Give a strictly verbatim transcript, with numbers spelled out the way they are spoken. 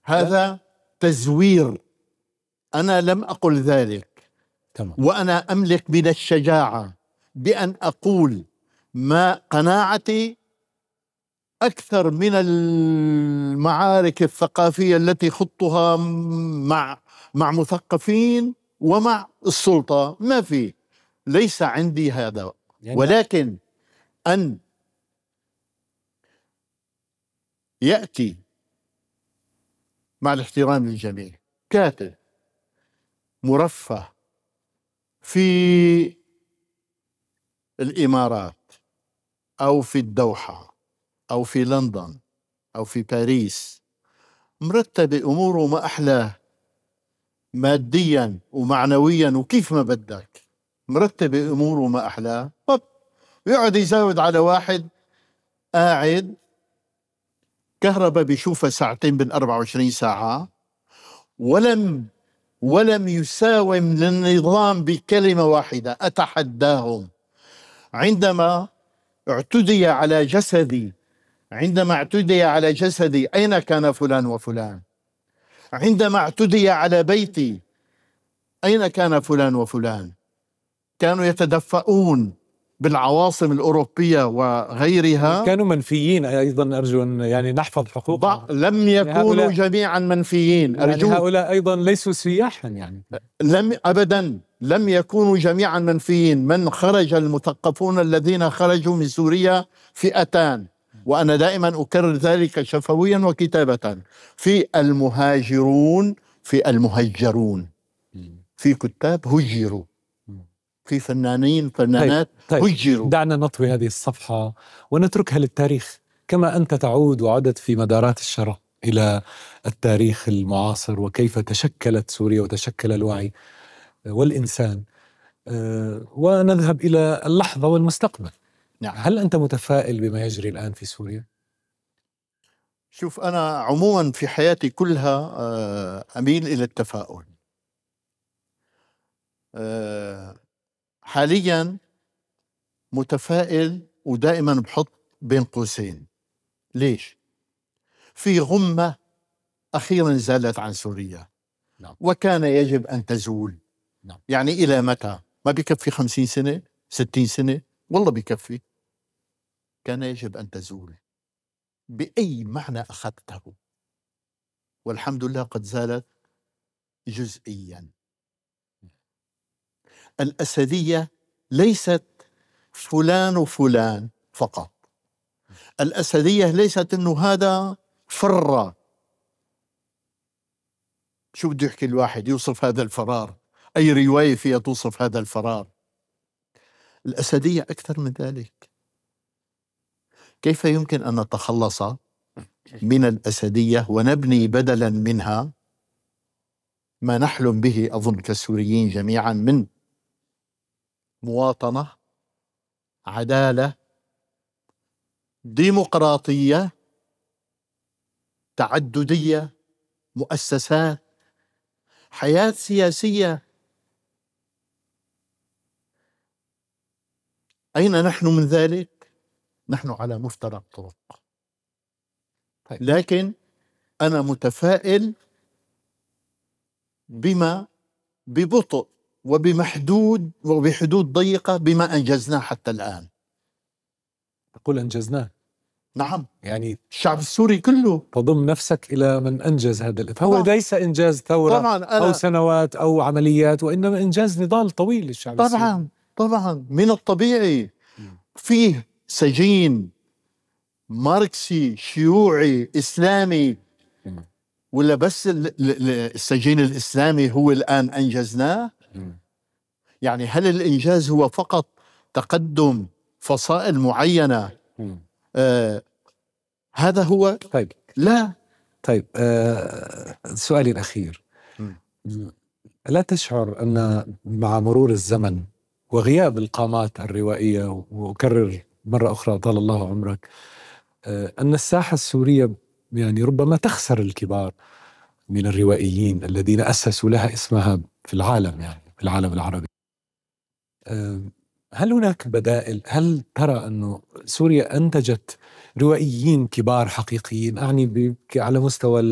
هذا تزوير. أنا لم أقل ذلك. تمام. وأنا أملك من الشجاعة بأن أقول ما قناعتي أكثر من المعارك الثقافية التي خضتها مع مع مثقفين ومع السلطة. ما في، ليس عندي هذا. يعني ولكن أن يأتي، مع الاحترام للجميع، كاتب مرفه في الإمارات أو في الدوحة أو في لندن أو في باريس، مرتب أموره ما أحلاه، ماديا ومعنويا وكيف ما بدك، مرتب أموره ما أحلاه، طب يقعد يزود على واحد قاعد كهرباء بيشوفها ساعتين بال أربعة وعشرين ساعة، ولم ولم يساوم للنظام بكلمة واحدة. أتحداهم، عندما اعتدي على جسدي عندما اعتدي على جسدي أين كان فلان وفلان؟ عندما اعتدي على بيتي أين كان فلان وفلان؟ كانوا يتدفئون بالعواصم الأوروبية وغيرها. كانوا منفيين أيضا، أرجو أن يعني نحفظ حقوقهم. لم يكونوا جميعا منفيين، أرجو. يعني هؤلاء أيضا ليسوا سياحا، يعني لم أبدا لم يكونوا جميعا منفيين. من خرج، المثقفون الذين خرجوا من سوريا فئتان، وأنا دائما أكرر ذلك شفويا وكتابة: في المهاجرون، في المهجرون، في كتاب هجروا، في فنانين فنانات طيب. طيب. هجروا. دعنا نطوي هذه الصفحة ونتركها للتاريخ، كما أنت تعود وعدت في مدارات الشرق إلى التاريخ المعاصر وكيف تشكلت سوريا وتشكل الوعي والإنسان، ونذهب إلى اللحظة والمستقبل. نعم. هل أنت متفائل بما يجري الآن في سوريا؟ شوف، أنا عموما في حياتي كلها أميل إلى التفاؤل. حاليا متفائل، ودائما بحط بين قوسين. ليش؟ في غمة أخيرا زالت عن سوريا. نعم. وكان يجب أن تزول. نعم. يعني إلى متى؟ ما بيكفي خمسين سنة، ستين سنة؟ والله بيكفي. كان يجب أن تزول بأي معنى أخذته، والحمد لله قد زالت جزئيا. الأسدية ليست فلان وفلان فقط. الأسدية ليست أنه هذا فر. شو بده يحكي الواحد يوصف هذا الفرار؟ أي رواية فيها توصف هذا الفرار؟ الأسدية أكثر من ذلك. كيف يمكن أن نتخلص من الأسدية ونبني بدلا منها ما نحلم به، أظن كالسوريين جميعا، من مواطنة، عدالة، ديمقراطية، تعددية، مؤسسات، حياة سياسية. أين نحن من ذلك؟ نحن على مفترق طرق. طيب. لكن أنا متفائل بما ببطء وبمحدود وبحدود ضيقة بما أنجزناه حتى الآن. تقول أنجزناه؟ نعم. يعني الشعب السوري كله. تضم نفسك إلى من أنجز هذا. فهو ليس إنجاز ثورة طبعاً أو سنوات أو عمليات، وإنما إنجاز نضال طويل للشعب السوري. طبعا طبعا من الطبيعي. فيه سجين ماركسي شيوعي إسلامي، ولا بس السجين الإسلامي هو الآن أنجزناه؟ يعني هل الإنجاز هو فقط تقدم فصائل معينة؟ آه هذا هو؟ طيب. لا. طيب. آه سؤالي الأخير، لا تشعر أن مع مرور الزمن وغياب القامات الروائية، وأكرر مرة أخرى طال الله عمرك، آه أن الساحة السورية يعني ربما تخسر الكبار من الروائيين الذين أسسوا لها اسمها في العالم، يعني في العالم العربي؟ آه هل هناك بدائل؟ هل ترى أنه سوريا أنتجت روائيين كبار حقيقيين، أعني على مستوى